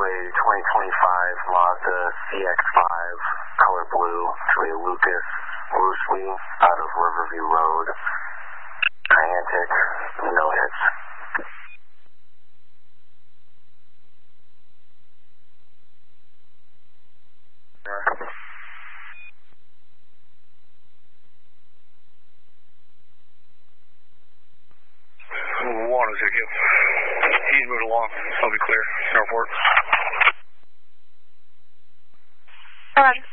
a 2025 Mazda CX-5, color blue, to a Lucas Loosely out of Riverview Road. Niantic, no hits. One is good. He's moving along. I'll be clear. Airport. Roger.